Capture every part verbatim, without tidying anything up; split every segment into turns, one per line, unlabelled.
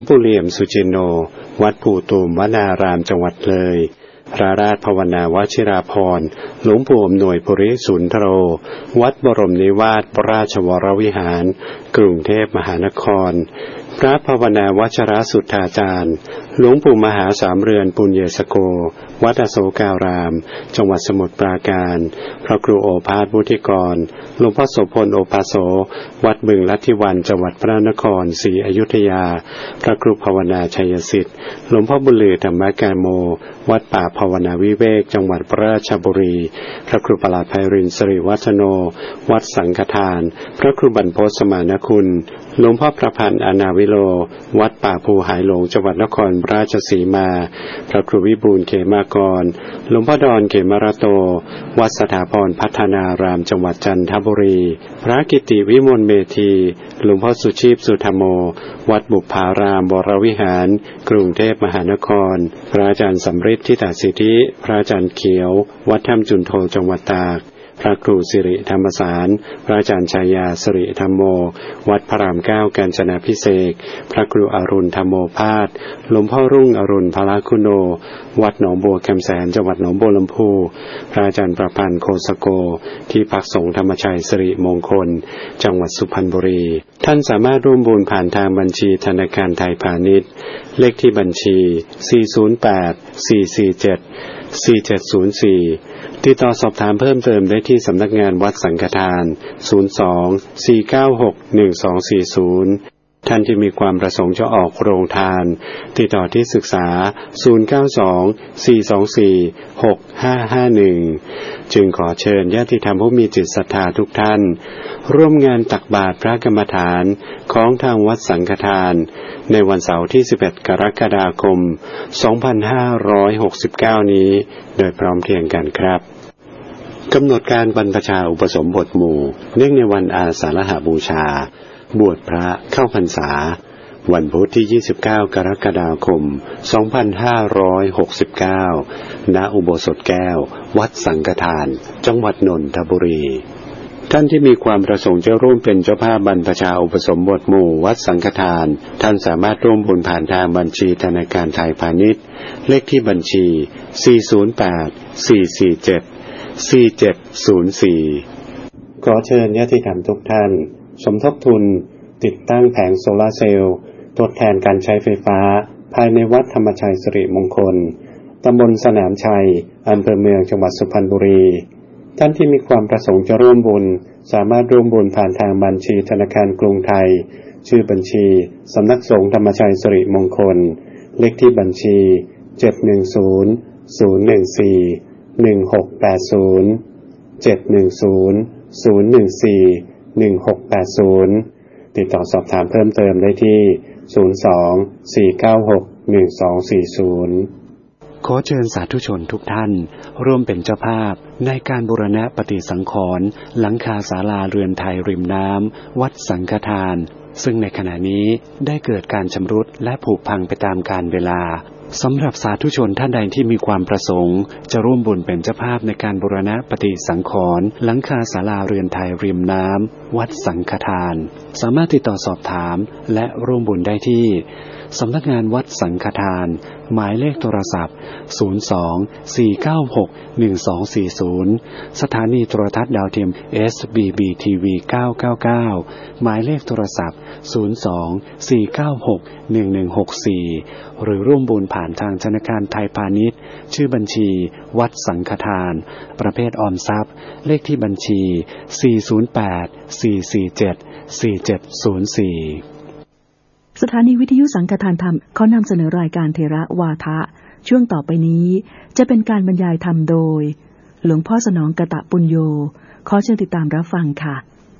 ปู่เหลี่ยมสุจินโนวัดปู่ตูมวนารามจังหวัดเลยพระราชภาวนาวชิราภรณ์หลวงปู่อำนวยปุริสุนทโรวัดบรมนิวาสราชวรวิหารกรุงเทพมหานครพระภาวนาวชรสุทธาจารย์หลวงปู่มหาสามเรือนปุญเยสโกวัดอโศการามจังหวัดสมุทรปราการพระครูโอภาสวุฒิกรหลวงพ่อโสพลโอภาโสวัดบึงลัทธิวันจังหวัดพระนครศรีอยุธยาพระครูภาวนาชัยสิทธิ์หลวงพ่อบุญลือธรรมกาโมวัดป่าภาวนาวิเวกจังหวัดราชบุรีพระครูประหลัดไพรินทร์สิริวัฒโนวัดสังฆทานพระครูบรรพตสมานคุณหลวงพ่อประพันธ์อนาวิโลวัดป่าภูหายหลงจังหวัดนครราชสีมาพระครูวิบูลย์เขมากรหลวงพ่อดอนเขมรโตวัดสถาพรพัฒนารามจังหวัดจันทบุรีพระกิติวิมลเมธีหลวงพ่อสุชีพสุธรรมโมวัดบุพารามวรวิหารกรุงเทพมหานครพระอาจารย์สำริดทิตาสิทธิพระอาจารย์เขียววัดถ้ำจุนโทจังหวัดตากพระครูสิริธรรมสารพระอาจารย์ชายาสิริธรรมโมวัดพระรามเก้ากาญจนาภิเษกพระครูอรุณธรรมโมภาสหลวงพ่อรุ่งอรุณพละคุณโนวัดหนองบัวแคมแสนจังหวัดหนองบัวลำพูพระอาจารย์ประพันธ์โคสโกที่พักสงฆ์ธรรมชัยสิริมงคลจังหวัดสุพรรณบุรีท่านสามารถร่วมบุญผ่านทางบัญชีธนาคารไทยพาณิชย์เลขที่บัญชีสี่ ศูนย์ แปด สี่ สี่ เจ็ด สี่ เจ็ด ศูนย์ สี่ติดต่อสอบถามเพิ่มเติมได้ที่สำนักงานวัดสังฆทานศูนย์ สอง สี่ เก้า หก หนึ่ง สอง สี่ ศูนย์ท่านที่มีความประสงค์จะออกโรงทานติดต่อที่ศึกษาศูนย์ เก้า สอง สี่ สอง สี่ หก ห้า ห้า หนึ่งจึงขอเชิญญาติธรรมผู้มีจิตศรัทธาทุกท่านร่วมงานตักบาตรพระกรรมฐานของทางวัดสังฆทานในวันเสาร์ที่สิบเอ็ดกรกฎาคมสองพันห้าร้อยหกสิบเก้านี้โดยพร้อมเพรียงกันครับกำหนดการบรรพชาอุปสมบทหมู่เนื่องในวันอาสาฬหบูชาบวชพระเข้าพรรษาวันพุธที่ยี่สิบเก้ากรกฎาคมสองพันห้าร้อยหกสิบเก้าณอุโบสถแก้ววัดสังฆทานจังหวัดนนทบุรีท่านที่มีความประสงค์จะร่วมเป็นเจ้าภาพบรรพชาอุปสมบทหมู่วัดสังฆทานท่านสามารถร่วมบุญผ่านทางบัญชีธนาคารไทยพาณิชย์เลขที่บัญชีสี่ ศูนย์ แปด สี่ สี่ เจ็ด สี่ เจ็ด ศูนย์ สี่ขอเชิญญาติธรรมทุกท่านสมทบทุนติดตั้งแผงโซลาร์เซลล์ทดแทนการใช้ไฟฟ้าภายในวัดธรรมชัยสิริมงคลตำบลสนามชัยอำเภอเมืองจังหวัดสุพรรณบุรีท่านที่มีความประสงค์จะร่วมบุญสามารถร่วมบุญผ่านทางบัญชีธนาคารกรุงไทยชื่อบัญชีสำนักสงฆ์ธรรมชัยสิริมงคลเลขที่บัญชีเจ็ด หนึ่ง ศูนย์ ศูนย์ หนึ่ง สี่ หนึ่ง หก แปด ศูนย์ เจ็ด หนึ่ง ศูนย์ ศูนย์ หนึ่ง สี่ หนึ่ง หก แปด ศูนย์ติดต่อสอบถามเพิ่มเติมได้ที่ศูนย์ สอง สี่ เก้า หก หนึ่ง สอง สี่ ศูนย์ขอเชิญสาธุชนทุกท่านร่วมเป็นเจ้าภาพในการบูรณะปฏิสังขรณ์หลังคาศาลาเรือนไทยริมน้ำวัดสังฆทานซึ่งในขณะนี้ได้เกิดการชำรุดและผุพังไปตามกาลเวลาสำหรับสาธุชนท่านใดที่มีความประสงค์จะร่วมบุญเป็นเจ้าภาพในการบูรณะปฏิสังขรณ์หลังคาศาลาเรือนไทยริมน้ำวัดสังฆทานสามารถติดต่อสอบถามและร่วมบุญได้ที่สำนักงานวัดสังฆทานหมายเลขโทรศัพท์ศูนย์ สอง สี่ เก้า หก หนึ่ง สอง สี่ ศูนย์สถานีโทรทัศน์ดาวเทียม เอส บี บี ที วี เก้า เก้า เก้าหมายเลขโทรศัพท์ศูนย์ สอง สี่ เก้า หก หนึ่ง หนึ่ง หก สี่หรือร่วมบุญผ่านทางธนาคารไทยพาณิชย์ชื่อบัญชีวัดสังฆทานประเภทออมทรัพย์เลขที่บัญชีสี่ ศูนย์ แปด สี่ สี่ เจ็ด สี่ เจ็ด ศูนย์ สี่
สถานีวิทยุสังฆทานธรรมขอนำเสนอรายการเทระวาทะช่วงต่อไปนี้จะเป็นการบรรยายธรรมโดยหลวงพ่อสนองกตปุญโญขอเชิญติดตามรับฟังค่ะ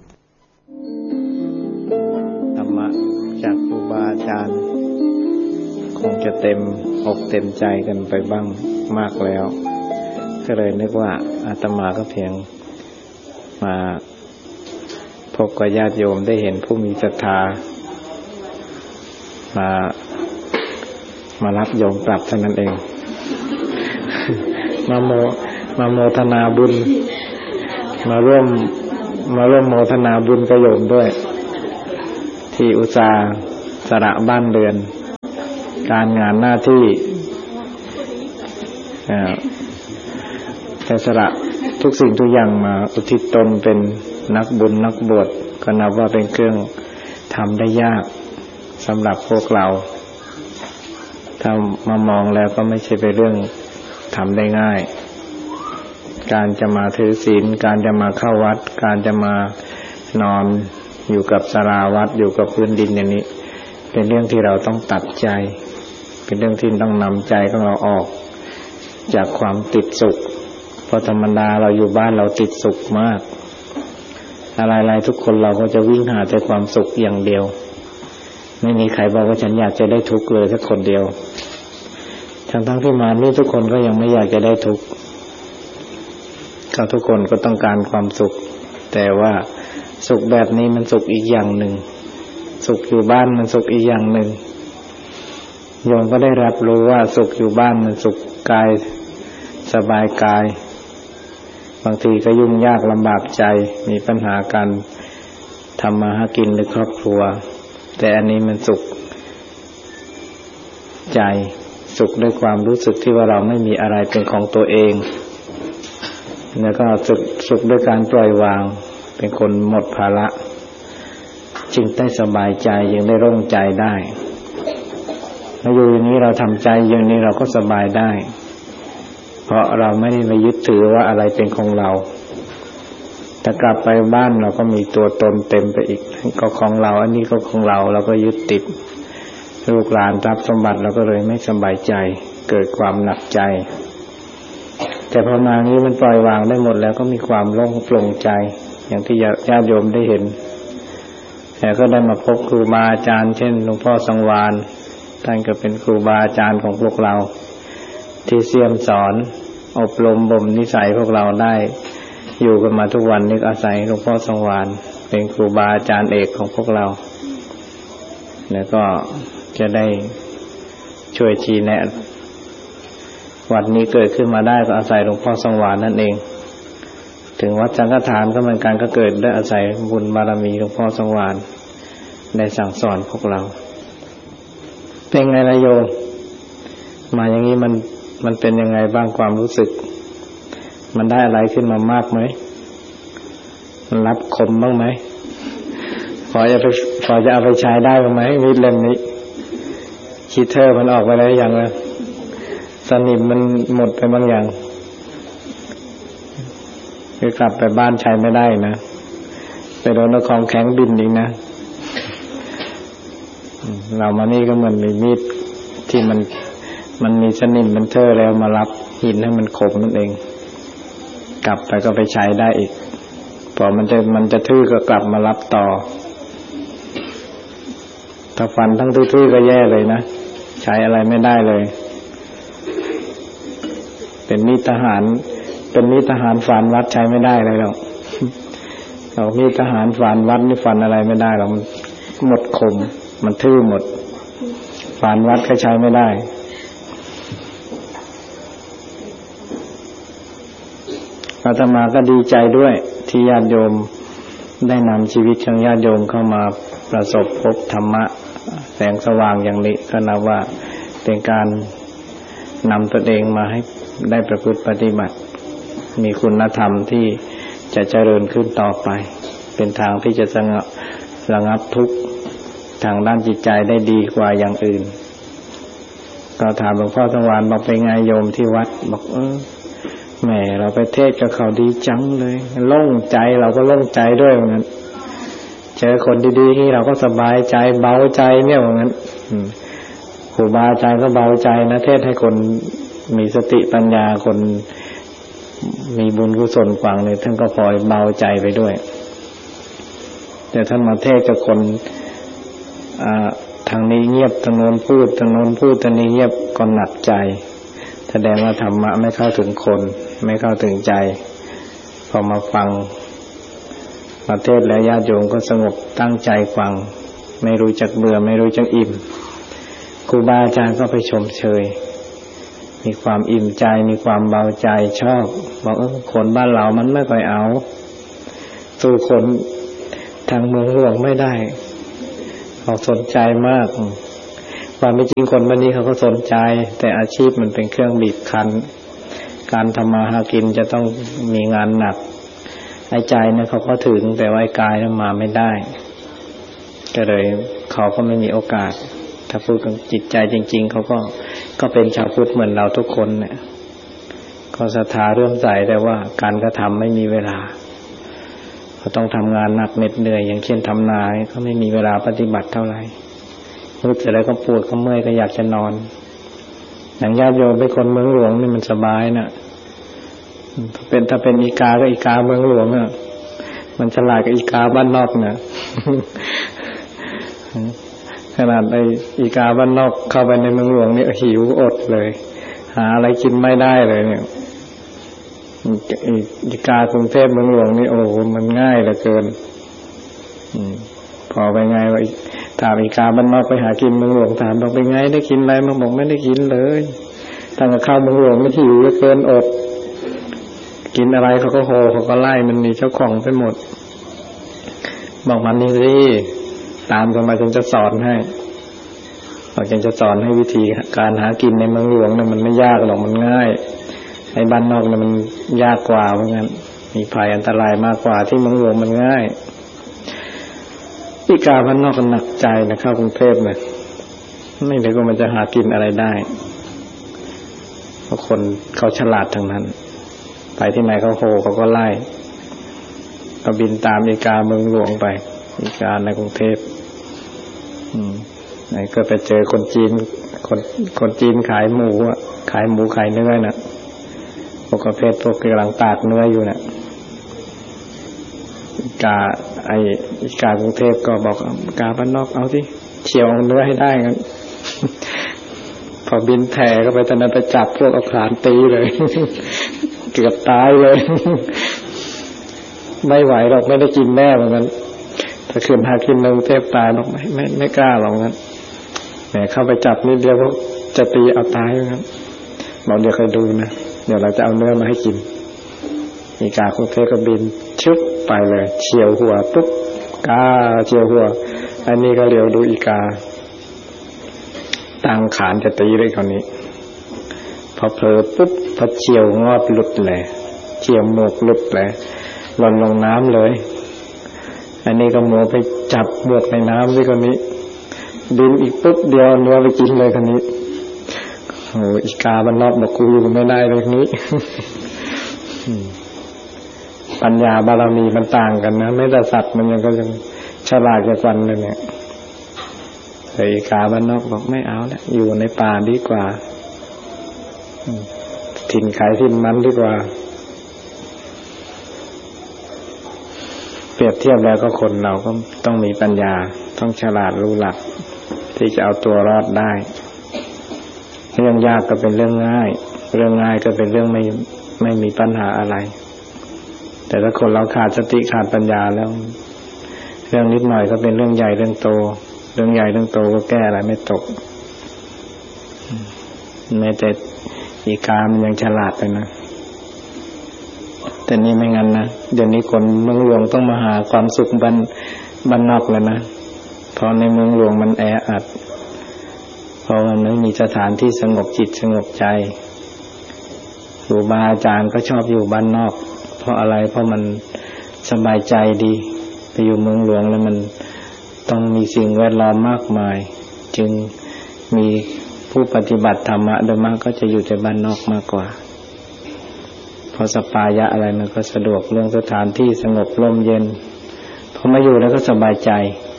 ธรรมะจากครูบาอาจารย์คงจะเต็มอกเต็มใจกันไปบ้างมากแล้วก็เลยนึกว่าอาตมาก็เพียงมาพบกับญาติโยมได้เห็นผู้มีศรัทธามามารับโยมกลับเท่านั้นเองมาโมมาโมทนาบุญมาร่วมมาร่วมโมทนาบุญกับโยมด้วยที่อุตส่าห์สละบ้านเรือนการงานหน้าที่แต่สละทุกสิ่งทุกอย่างมาอุทิศตนเป็นนักบุญนักบวชก็นับว่าเป็นเครื่องทำได้ยากสำหรับพวกเราถ้ามามองแล้วก็ไม่ใช่เป็นเรื่องทำได้ง่ายการจะมาถือศีลการจะมาเข้าวัดการจะมานอนอยู่กับศาลาวัดอยู่กับพื้นดินอย่างนี้เป็นเรื่องที่เราต้องตัดใจเป็นเรื่องที่ต้องนำใจของเราออกจากความติดสุขเพราะธรรมดาเราอยู่บ้านเราติดสุขมากอะไรๆทุกคนเราก็จะวิ่งหาแต่ความสุขอย่างเดียวไม่มีใครบอกว่าฉันอยากจะได้ทุกข์เลยสักคนเดียวทั้งๆที่มานี่ทุกคนก็ยังไม่อยากจะได้ทุกข์ก็ทุกคนก็ต้องการความสุขแต่ว่าสุขแบบนี้มันสุขอีกอย่างหนึ่งสุขอยู่บ้านมันสุขอีกอย่างหนึ่งโยมก็ได้รับรู้ว่าสุขอยู่บ้านมันสุขกายสบายกายบางทีก็ยุ่งยากลำบากใจมีปัญหาการทำมาหากินในครอบครัวแต่อันนี้มันสุขใจสุขด้วยความรู้สึกที่ว่าเราไม่มีอะไรเป็นของตัวเองแล้วก็สุขสุขด้วยการปล่อยวางเป็นคนหมดภาระจึงได้สบายใจยังได้ร่มใจได้แล้วอยู่อย่างนี้เราทำใจอย่างนี้เราก็สบายได้เพราะเราไม่ได้ไปยึดถือว่าอะไรเป็นของเราแต่กลับไปบ้านเราก็มีตัวตนเต็มไปอีกก็ของเราอันนี้ก็ของเราเราก็ยึดติดลูกหลานทรัพย์สมบัติเราก็เลยไม่สบายใจเกิดความหนักใจแต่พอมานี้มันปล่อยวางได้หมดแล้วก็มีความโล่งโปร่งใจอย่างที่ญาติโยมได้เห็นแต่ก็ได้มาพบครูบาอาจารย์เช่นหลวงพ่อสังวาลท่านก็เป็นครูบาอาจารย์ของพวกเราที่เสี่ยมสอนอบรมบ่มนิสัยพวกเราได้อยู่กันมาทุกวันนี้อาศัยหลวงพ่อสังวาลเป็นครูบาอาจารย์เอกของพวกเราแล้วก็จะได้ช่วยชี้แนะวัดนี้เกิดขึ้นมาได้ก็อาศัยหลวงพ่อสังวาลนั่นเองถึงวัดสังฆทานก็เหมือนกันก็เกิดได้อาศัยบุญบารมีหลวงพ่อสังวาลได้สั่งสอนพวกเราเป็นไงล่ะโยมมาอย่างนี้มันมันเป็นยังไงบ้างความรู้สึกมันได้อะไรขึ้นมามากไหมมันรับคมบ้างไหมพอจะไปพอจะเอาไปใช้ได้บ้างไหมมีดเล่มนี้คีเทอร์มันออกไปแล้วอย่างละสนิมมันหมดไปบางอย่างคือกลับไปบ้านใช้ไม่ได้นะไปโดนของแข็งบินอีกนะเรามานี่ก็เหมือนมีมีดที่มันมันมีสนิมมันเทอร์แล้วมารับหินให้มันคมนั่นเองกลับไปก็ไปใช้ได้อีกพอมันจะมันจะทื่อก็กลับมารับต่อถ้าฟันทั้งทื่อๆก็แย่เลยนะใช้อะไรไม่ได้เลยเป็นมีดทหารเป็นมีดทหารฟันวัดใช้ไม่ได้เลยหรอกเอามีดทหารฟันวัดนี่ฟันอะไรไม่ได้หรอกมันหมดคมมันทื่อหมดฟันวัดก็ใช้ไม่ได้อาตมาก็ดีใจด้วยที่ญาติโยมได้นำชีวิตของญาติโยมเข้ามาประสบพบธรรมะแสงสว่างอย่างนี้ก็นับว่าเป็นการนำตนเองมาให้ได้ประพฤติปฏิบัติมีคุณธรรมที่จะเจริญขึ้นต่อไปเป็นทางที่จะสงบระงับทุกข์ทางด้านจิตใจได้ดีกว่าอย่างอื่นก็ถามหลวงพ่อสังวาลบอกเป็นไงโยมที่วัดบอกเออแหมเราไปเทศกับเขาดีจังเลยโล่งใจเราก็โล่งใจด้วยเหมือนกันเจอคนดีๆนี่เราก็สบายใจเบาใจเนี่ยเหมือนกันครูบาอาจารย์ก็เบาใจนะเทศให้คนมีสติปัญญาคนมีบุญกุศลฟังเลยท่านก็พลอยเบาใจไปด้วยแต่ท่านมาเทศกับคนทางนี้เงียบทางโน้นพูดทางโน้นพูดทางนี้เงียบก็หนักใจแสดงว่าธรรมะไม่เข้าถึงคนไม่เข้าถึงใจพอมาฟังมาเทศแล้วญาติโยมก็สงบตั้งใจฟังไม่รู้จักเบื่อไม่รู้จักอิ่มครูบาอาจารย์ก็ไปชมเชยมีความอิ่มใจมีความเบาใจชอบบอกเออคนบ้านเรามันไม่ค่อยเอาสู้คนทางเมืองหลวงไม่ได้เขาสนใจมากความเป็นจริงคนวันนี้เขาก็สนใจแต่อาชีพมันเป็นเครื่องบีบคั้นการทำมาหากินจะต้องมีงานหนักไอ้ใจเนี่ยเขาก็ถึงแต่ว่าไอ้กายนั้นมาไม่ได้ก็เลยเขาก็ไม่มีโอกาสถ้าพูดถึงจิตใจจริงๆเขาก็ก็เป็นชาวพุทธเหมือนเราทุกคนเนี่ยก็ศรัทธาเรื่มใสแต่ว่าการกระทำไม่มีเวลาเขาต้องทำงานหนักเหน็ดเหนื่อยอย่างเช่นทำนาเขาไม่มีเวลาปฏิบัติเท่าไหร่รู้สึกอะไรก็ปวดก็เมื่อยก็อยากจะนอนอย่างญาติโยมเป็นคนเมืองหลวงนี่มันสบายนะเป็นถ้าเป็นอีกาก็อีกาเมืองหลวงอ่ะมันฉลาดกับอีกาบ้านนอกนะขนาดไอ้อีกาบ้านนอกเข้าไปในเมืองหลวงนี่หิวอดเลยหาอะไรกินไม่ได้เลยเนี่ยอีกากรุงเทพเมืองหลวงนี่โอ้โหมันง่ายเหลือเกินอืมพอไปไงว่าถามอีกาบ้านนอกไปหากินเมืองหลวงถามบอกไปไงได้กินอะไรมาบอกไม่ได้กินเลยตั้งแต่เข้าเมืองหลวงไม่หิวเหลือเกินอดกินอะไรเขาก็โหเขาก็ไล่มันมีเจ้าของไปหมดบอกมันนี่สิตามกันมาจนจะสอนให้บอกจนจะสอนให้วิธีการหากินในเมืองหลวงเนี่ยมันไม่ยากหรอกมันง่ายไอ้บ้านนอกเนี่ยมันยากกว่าเพราะงั้นมีภัยอันตรายมากกว่าที่เมืองหลวงมันง่ายอีกาบ้านนอกมันหนักใจนะเข้ากรุงเทพเลยไม่รู้ว่ามันจะหากินอะไรได้เพราะคนเขาฉลาดทั้งนั้นไปที่ไหนเขาโหเขาก็ไล่ก็บินตามอีกาเมืองหลวงไปอีกาในกรุงเทพอืมไหนก็ไปเจอคนจีนคนคนจีนขายหมูอ่ะขายหมูขายเนื้อน่ะพวกประเภทพวกกำลังตากเนื้ออยู่น่ะอีกาไออีกากรุงเทพก็บอกกาบ้านนอกเอาสิเฉียวเนื้อให้ได้งั้นพอบินแผ่ก็ไปตอนนั้นไปจับพวกเอาขลานตีเลยเกือบตายเลยไม่ไหวหรอกไม่ได้กินแน่เหมือนกันถ้าคืนหากินในกรุงเทพตายหรอกไม่ไม่ไม่กล้าหรอกงั้นแหมเข้าไปจับนิดเดียวก็จะตีเอาตายงั้นบอกเดี๋ยวเคยดูนะเดี๋ยวเราจะเอาเนื้อมาให้กินอีกากรุงเทพก็บินชึบไปเลยเฉียวหัวปุ๊บกาเฉียวหัวอันนี้ก็เหลียวดูอีกาตั้งขานจะตีเลยคนนี้พอเผลอปุ๊บพอเฉียวงอบหลุดเลยเฉียวหมวกหลุดเลยหล่นลงน้ำเลยอันนี้ก็หมูไปจับหมวกในน้ำด้วยคนนี้บินอีกปุ๊บเดียวเนื้อไปกินเลยคนนี้โอ้อีกามันนอกบอกกูอยู่ไม่ได้เลยคนนี้ ปัญญาบารมีมันต่างกันนะไม่แต่สัตว์มันยังก็ยังฉลาดกว่ากันเลยเนี่ยแต่อีกาบ้านนอกบอกไม่เอาแล้วอยู่ในป่าดีกว่าถิ่นขายถิ่นมันดีกว่าเปรียบเทียบแล้วก็คนเราก็ต้องมีปัญญาต้องฉลาดรู้หลักที่จะเอาตัวรอดได้เรื่องยากก็เป็นเรื่องง่ายเรื่องง่ายก็เป็นเรื่องไม่ไม่มีปัญหาอะไรแต่ถ้าคนเราขาดสติขาดปัญญาแล้วเรื่องนิดหน่อยก็เป็นเรื่องใหญ่เรื่องโตเรื่องใหญ่เรื่องโตก็แก้อะไรไม่ตกแม้แต่อีกามันยังฉลาดไปนะแต่นี่ไม่งั้นนะเดี๋ยวนี้คนเมืองหลวงต้องมาหาความสุขบ้านบ้านนอกแล้วนะเพราะในเมืองหลวงมันแออัดเพราะมันไม่มีสถานที่สงบจิตสงบใจครูบาอาจารย์ก็ชอบอยู่บ้านนอกเพราะอะไรเพราะมันสบายใจดีไปอยู่เมืองหลวงแล้วมันต้องมีสิ่งแวดล้อมมากมายจึงมีผู้ปฏิบัติธรรมะโดยมากก็จะอยู่แต่บ้านนอกมากกว่าเพราะสปายะอะไรมันก็สะดวกเรื่องสถานที่สงบร่มเย็นพอมาอยู่แล้วก็สบายใจ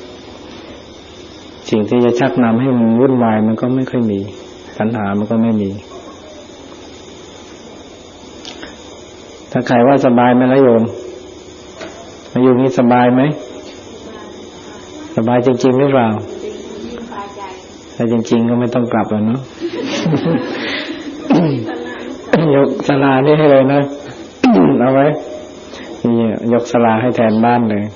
สิ่งที่จะชักนำให้มันวุ่นวายมันก็ไม่ค่อยมีปัญหามันก็ไม่มีถ้าใครว่าสบายไหมล่ะโยมมาอยู่นี่สบายไหมสบายจริงๆหรือเปล่าแต่จริงๆก็ไม่ต้องกลับแล้วเนาะ ยกศาลานี่ให้เลยนะ เอาไว้นี่ยกศาลาให้แทนบ้านเลย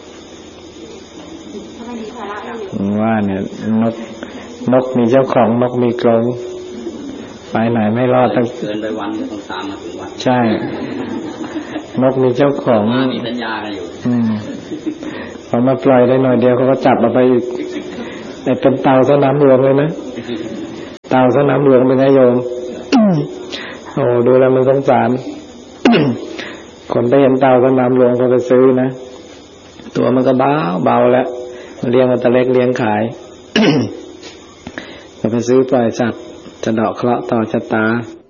ว่าเนี่ยนกนกมีเจ้าของนกมีกรงไปไหนไม่รอดต้องเดินไปวันก็ต้องตามมาถึงวันใช่นกมีเจ้าของมีสัญญากันอยู่อืมพอมาปล่อยได้หน่อยเดียวเขาก็จับมาไปอีกไอ้เป็นเต่าก็น้ำรวมเลยนะเต่าสนามหลวงเป็นไงโยม โอ้ดูแล้วมันสงสาร คนไปเห็นเต่าสนามหลวงเขาไปซื้อนะตัวมันก็เบาเบาแล้วมันเลี้ยงมันตะเล็กเลี้ยงขาย ก็ไปซื้อปล่อยสัตว์จะเดาะเคราะห์ต่อชะตา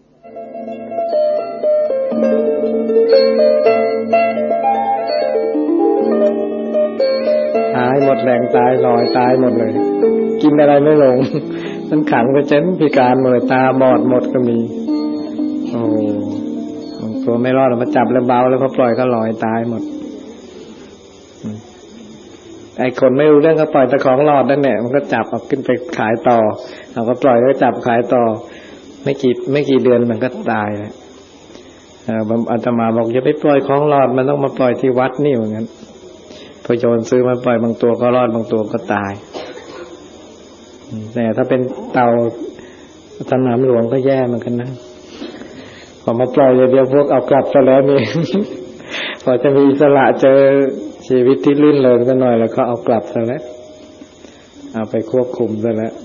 ตายหมดแรงตายลอยตายหมดเลยกินอะไรไม่ลง มันขังไปเจนพิการหมดตาบอดหมดก็มีโอ้ตัวไม่รอดมาจับแล้วเบาแล้วก็ปล่อยก็ลอยตายหมดไอ้คนไม่รู้เรื่องก็ปล่อยตะของรอดนั่นแหละมันก็จับเอาขึ้นไปขายต่อเอาก็ปล่อยก็จับขายต่อไม่กี่ไม่กี่เดือนมันก็ตายแล้วอาตมาบอกอย่าไปปล่อยของรอดมันต้องมาปล่อยที่วัดนี่เหมือนกันพอโจรซื้อมาปล่อยบางตัวก็รอดบางตัวก็ตายแต่ถ้าเป็นเต่าสนามหลวงก็แย่เหมือนกันนะพอมาปล่อยเดี๋ยวพวกเอากลับซะแล้วนี่ พอจะมีอิสระเจอชีวิตที่ลื่นเริงกันหน่อยแล้วก็เอากลับซะแล้วเอาไปควบคุมซะแล้ว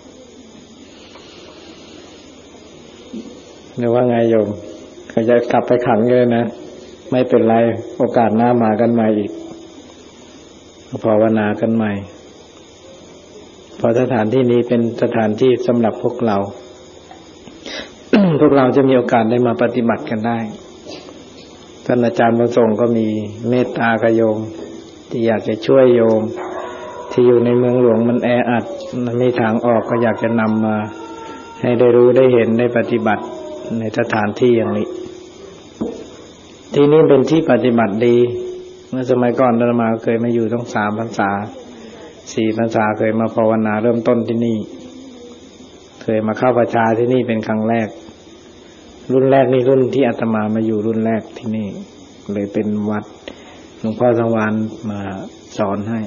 หรือว่าไงโยมเขาจะกลับไปขังเลยนะไม่เป็นไรโอกาสหน้ามากันใหม่อีกภาวนากันใหม่เพราะสถานที่นี้เป็นสถานที่สำหรับพวกเรา พวกเราจะมีโอกาสได้มาปฏิบัติกันได้ท่านอาจารย์ประสงค์ก็มีเมตตากโยมที่อยากจะช่วยโยมที่อยู่ในเมืองหลวงมันแออัดมันไม่ทางออกก็อยากจะนำมาให้ได้รู้ได้เห็นได้ปฏิบัติในสถานที่อย่างนี้ที่นี่เป็นที่ปฏิบัติดีเมื่อสมัยก่อนอาตมาเคยมาอยู่ต้องสามพรรษาสี่พรรษาเคยมาภาวนาเริ่มต้นที่นี่เคยมาเข้าประชาที่นี่เป็นครั้งแรกรุ่นแรกนี่รุ่นที่อาตมามาอยู่รุ่นแรกที่นี่เลยเป็นวัดหลวงพ่อสังวานมาสอนให้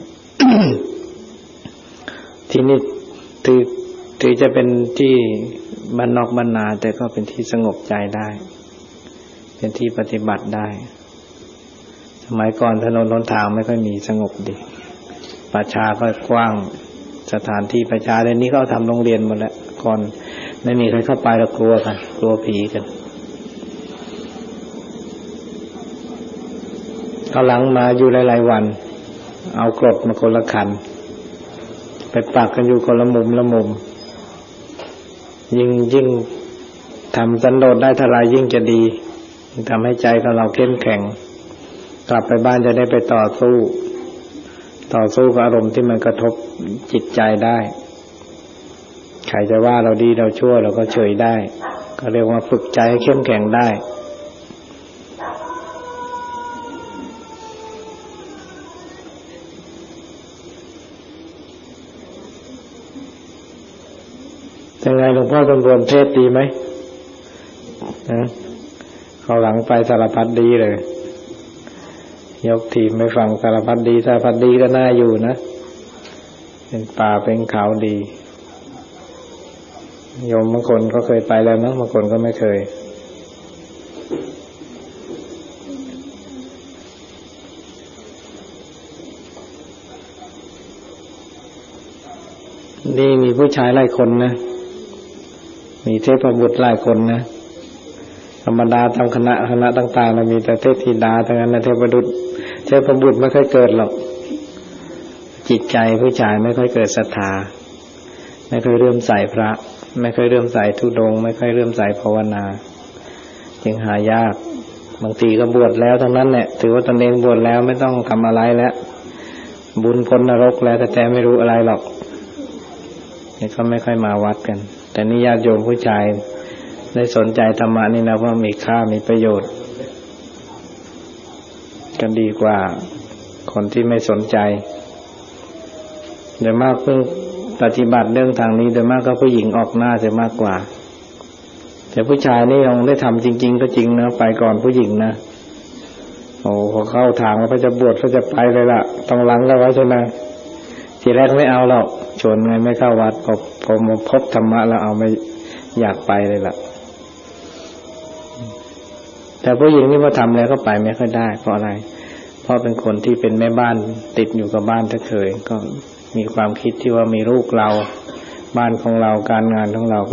ที่นี่ถือถือจะเป็นที่บ้านนอกบ้านนาแต่ก็เป็นที่สงบใจได้เป็นที่ปฏิบัติได้สมัยก่อนถนนหนทางไม่ค่อยมีสงบดีป่าช้าก็กว้างสถานที่ป่าช้าเดี๋ยวนี้ก็ทำโรงเรียนหมดแล้วก่อนไม่มีใครเข้าไปแล้วกลัวกันกลัวผีกันเอาหลังมาอยู่หลายๆวันเอากรดมาคนละคันไปปักกันอยู่คนละมุมละมุมยิ่งยิ่งทำสันโดษได้เท่าไรยิ่งจะดีทำให้ใจของเราเข้มแข็งกลับไปบ้านจะได้ไปต่อสู้ต่อสู้กับอารมณ์ที่มันกระทบจิตใจได้ใครจะว่าเราดีเราชั่วเราก็เฉยได้ก็เรียกว่าฝึกใจให้เข้มแข็งได้ยังไงหลวงพ่อตำรวจเทศดีไหมนะเขาหลังไปสารพัดดีเลยยกทีมไม่ฟังสารพัดดีสารพัดดีก็น่าอยู่นะเป็นป่าเป็นเขาดีโยมบางคนก็เคยไปแล้วนะบางคนก็ไม่เคยนี่มีผู้ชายหลายคนนะมีเทพบุตรหลายคนนะธรรมดาตามคณะคณะต่างๆเรามีแต่เทพธิดาทั้งนั้นนะเทพบุตรเทพบุตรไม่ค่อยเกิดหรอกจิตใจผู้ชายไม่ค่อยเกิดศรัทธาไม่ค่อยเริ่มใส่พระไม่ค่อยเริ่มใส่ธุดงค์ไม่ค่อยเริ่มใส่ภาวนาจึงหายากบางทีก็บวชแล้วทั้งนั้นแหละถือว่าตนเองบวชแล้วไม่ต้องทำอะไรแล้วบุญพ้นนรกแล้วแต่แต่ไม่รู้อะไรหรอกนี่ก็ไม่ค่อยมาวัดกันแต่นี่ญาติโยมผู้ชายได้สนใจธรรมะนี่นะว่ามีค่ามีประโยชน์กันดีกว่าคนที่ไม่สนใจโดยมากเพิ่งปฏิบัติเรื่องทางนี้โดยมากก็ผู้หญิงออกหน้าจะมากกว่าแต่ผู้ชายนี่ลองได้ทำจริงๆก็จริงนะไปก่อนผู้หญิงนะโอ้พอเข้าทางแล้วก็จะบวชก็จะไปเลยล่ะต้องหลังแล้วไว้ใช่ไหมทีแรกไม่เอาหรอกชวนไงไม่เข้าวัดพอพอมาพบธรรมะแล้วเอาไม่อยากไปเลยล่ะแต่ผู้หญิงนี่พอทำแล้วก็ไปไม่ค่อยได้เพราะอะไรเพราะเป็นคนที่เป็นแม่บ้านติดอยู่กับบ้านถ้าเคยก็มีความคิดที่ว่ามีลูกเราบ้านของเราการงานของเรา